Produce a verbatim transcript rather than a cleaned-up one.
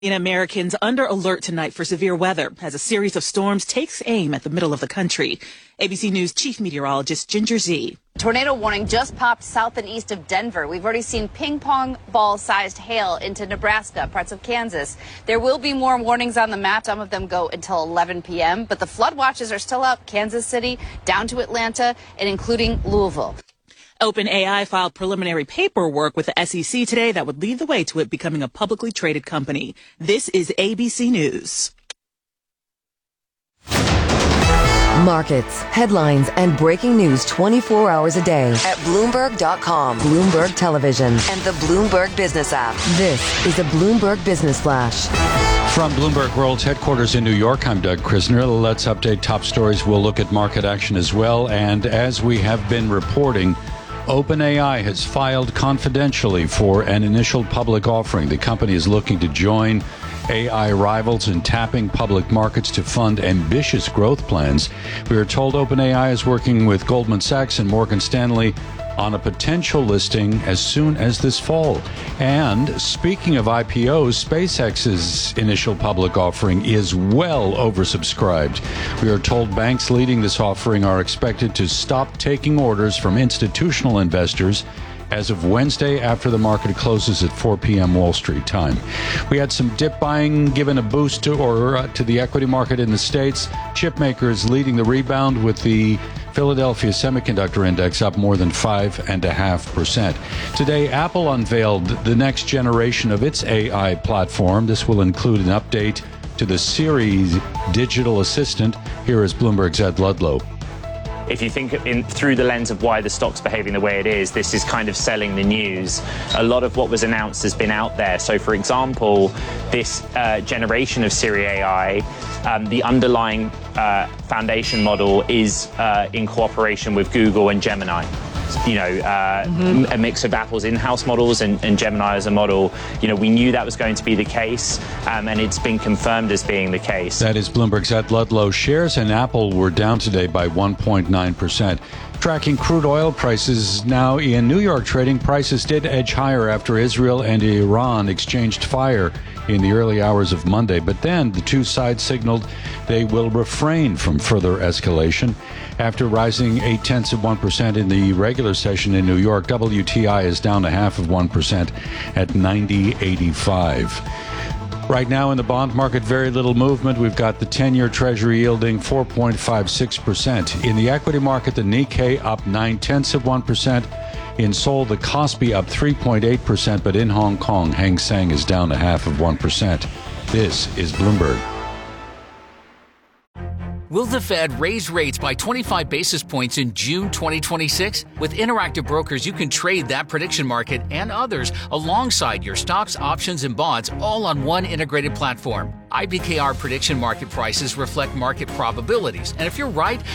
In Americans under alert tonight for severe weather as a series of storms takes aim at the middle of the country. A B C News chief meteorologist Ginger Zee. Tornado warning just popped south and east of Denver. We've already seen ping pong ball sized hail into Nebraska, parts of Kansas. There will be more warnings on the map. Some of them go until eleven p m, but the flood watches are still up. Kansas City down to Atlanta and including Louisville. OpenAI filed preliminary paperwork with the S E C today that would lead the way to it becoming a publicly traded company. This is A B C News. Markets, headlines, and breaking news twenty-four hours a day at Bloomberg dot com, Bloomberg Television, and the Bloomberg Business app. This is a Bloomberg Business Flash. From Bloomberg World's headquarters in New York, I'm Doug Krisner. Let's update top stories. We'll look at market action as well. And as we have been reporting, OpenAI has filed confidentially for an initial public offering. The company is looking to join A I rivals in tapping public markets to fund ambitious growth plans. We are told OpenAI is working with Goldman Sachs and Morgan Stanley on a potential listing as soon as this fall. And speaking of I P Os, SpaceX's initial public offering is well oversubscribed. We are told banks leading this offering are expected to stop taking orders from institutional investors as of Wednesday after the market closes at four p m Wall Street time. We had some dip buying given a boost to, or, uh, to the equity market in the States. Chip makers leading the rebound with the Philadelphia Semiconductor Index up more than five point five percent. Today, Apple unveiled the next generation of its A I platform. This will include an update to the Siri digital assistant. Here is Bloomberg's Ed Ludlow. If you think in, through the lens of why the stock's behaving the way it is, this is kind of selling the news. A lot of what was announced has been out there. So, for example, this uh, generation of Siri A I, um, the underlying uh, foundation model is uh, in cooperation with Google and Gemini. You know, uh, mm-hmm. a mix of Apple's in-house models and, and Gemini as a model. You know, we knew that was going to be the case, um, and it's been confirmed as being the case. That is Bloomberg's Ed Ludlow. Shares in Apple were down today by one point nine percent. Tracking crude oil prices now in New York trading, prices did edge higher after Israel and Iran exchanged fire in the early hours of Monday. But then the two sides signaled they will refrain from further escalation. After rising eight tenths of one percent in the regular session in New York, W T I is down a half of one percent at ninety eighty-five. Right now in the bond market, very little movement. We've got the ten-year Treasury yielding four point five six percent. In the equity market, the Nikkei up nine tenths of one percent. In Seoul, the Kospi up three point eight percent, but in Hong Kong, Hang Seng is down a half of one percent. This is Bloomberg. Will the Fed raise rates by twenty-five basis points in June twenty twenty-six? With Interactive Brokers, you can trade that prediction market and others alongside your stocks, options, and bonds all on one integrated platform. I B K R prediction market prices reflect market probabilities, and if you're right,